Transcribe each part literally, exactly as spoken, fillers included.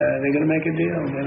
they're going to make a deal. And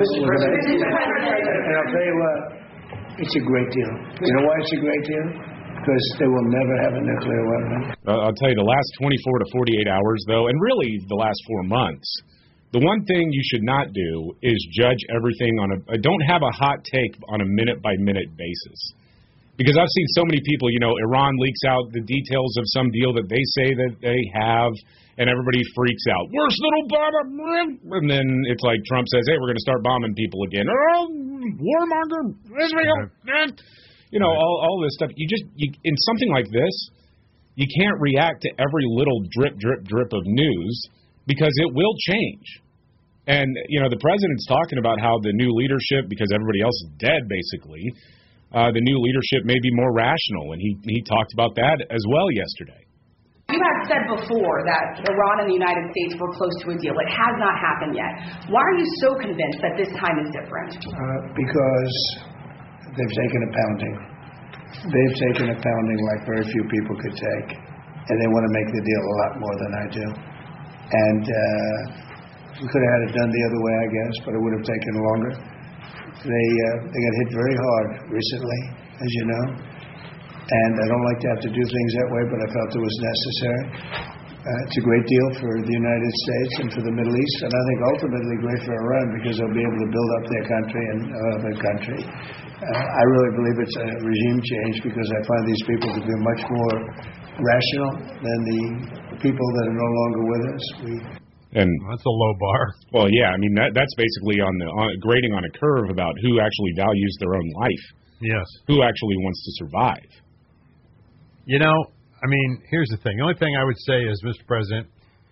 I'll tell you what, it's a great deal. You know why it's a great deal? Because they will never have a nuclear weapon. I'll tell you, the last twenty-four to forty-eight hours, though, and really the last four months, the one thing you should not do is judge everything on a – don't have a hot take on a minute-by-minute basis. Because I've seen so many people, you know, Iran leaks out the details of some deal that they say that they have, and everybody freaks out. Worst little bomber. And then it's like Trump says, hey, we're going to start bombing people again. Oh, warmonger, Israel. You know, all, all this stuff. You just, you, in something like this, you can't react to every little drip, drip, drip of news because it will change. And, you know, the president's talking about how the new leadership, because everybody else is dead, basically, uh, the new leadership may be more rational. And he, he talked about that as well yesterday. You have said before that Iran and the United States were close to a deal. It has not happened yet. Why are you so convinced that this time is different? Uh, because they've taken a pounding. They've taken a pounding like very few people could take. And they want to make the deal a lot more than I do. And uh, we could have had it done the other way, I guess, but it would have taken longer. They, uh, they got hit very hard recently, as you know. And I don't like to have to do things that way, but I felt it was necessary. Uh, it's a great deal for the United States and for the Middle East, and I think ultimately great for Iran because they'll be able to build up their country and other country. Uh, I really believe it's a regime change because I find these people to be much more rational than the people that are no longer with us. We And that's a low bar. Well, yeah, I mean that that's basically on the on, grading on a curve about who actually values their own life. Yes. Who actually wants to survive. You know, I mean, here's the thing. The only thing I would say is, Mister President,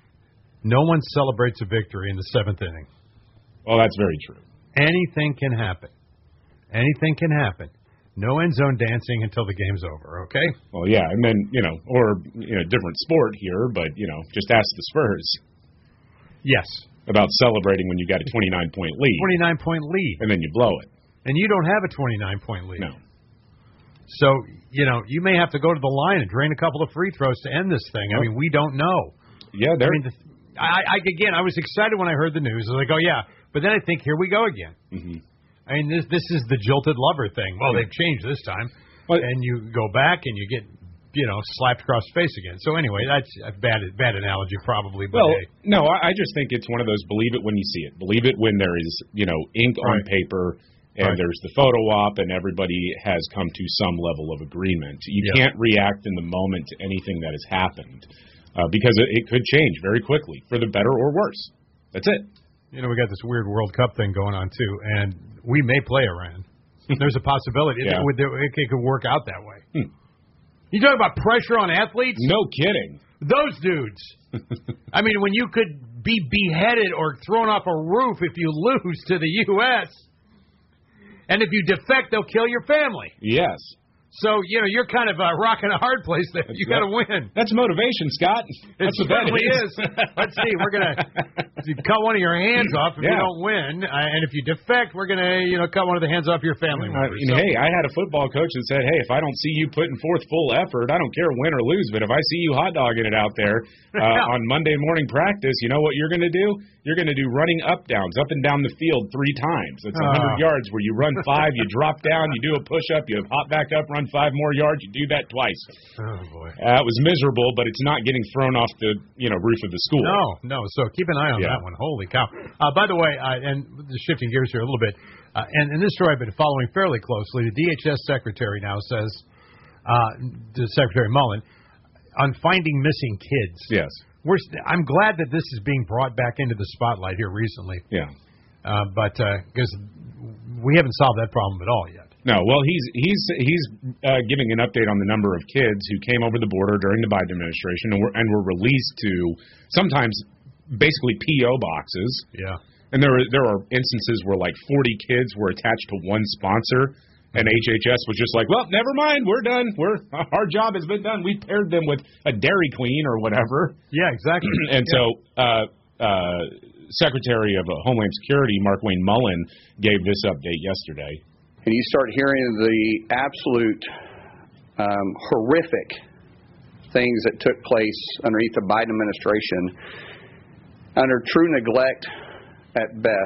no one celebrates a victory in the seventh inning. Well, that's very true. Anything can happen. Anything can happen. No end zone dancing until the game's over, okay? Well, yeah, and then, you know, or, you know, different sport here, but, you know, just ask the Spurs. Yes. About celebrating when you got a twenty-nine point lead. twenty-nine point lead. And then you blow it. And you don't have a twenty-nine point lead. No. So, you know, you may have to go to the line and drain a couple of free throws to end this thing. I mean, we don't know. Yeah, they're... I mean, the, I, I, again, I was excited when I heard the news. I was like, oh, yeah. But then I think, here we go again. Mm-hmm. I mean, this this is the jilted lover thing. Well, they've changed this time. Well, and you go back and you get, you know, slapped across the face again. So anyway, that's a bad, bad analogy probably. But well, hey. no, I, I just think it's one of those believe it when you see it. Believe it when there is, you know, ink right. on paper. And right. there's the photo op, and everybody has come to some level of agreement. You yep. can't react in the moment to anything that has happened uh, because it, it could change very quickly, for the better or worse. That's it. You know, we got this weird World Cup thing going on, too, and we may play Iran. There's a possibility. yeah. it, it, it could work out that way. Hmm. You talking about pressure on athletes? No kidding. Those dudes. I mean, when you could be beheaded or thrown off a roof if you lose to the U S, and if you defect, they'll kill your family. Yes. So, you know, you're kind of uh, rocking a hard place there. You got to win. That's motivation, Scott. That's it what that certainly is. is. Let's see. We're going to cut one of your hands off if yeah. you don't win. Uh, and if you defect, we're going to, you know, cut one of the hands off your family members. I mean, so, hey, I had a football coach that said, hey, if I don't see you putting forth full effort, I don't care win or lose, but if I see you hot dogging it out there uh, on Monday morning practice, you know what you're going to do? You're going to do running up downs, up and down the field three times. That's one hundred uh, yards where you run five, you drop down, you do a push-up, you hop back up, run five more yards. You do that twice. Oh, boy. Uh, it was miserable, but it's not getting thrown off the you know roof of the school. No, no. So keep an eye on yeah. that one. Holy cow. Uh, by the way, uh, and shifting gears here a little bit, uh, and, and this story I've been following fairly closely. The D H S secretary now says, uh, the Secretary Mullen, on finding missing kids. Yes. We're st- I'm glad that this is being brought back into the spotlight here recently. Yeah. Uh, but because uh, we haven't solved that problem at all yet. No, well, he's he's he's uh, giving an update on the number of kids who came over the border during the Biden administration and were and were released to sometimes basically P O boxes. Yeah. And there are, there are instances where like forty kids were attached to one sponsor. And H H S was just like, well, never mind, we're done. We're our job has been done. We paired them with a Dairy Queen or whatever. Yeah, exactly. and yeah. so, uh, uh, Secretary of Homeland Security Mark Wayne Mullen gave this update yesterday. And you start hearing the absolute um, horrific things that took place underneath the Biden administration, under true neglect at best.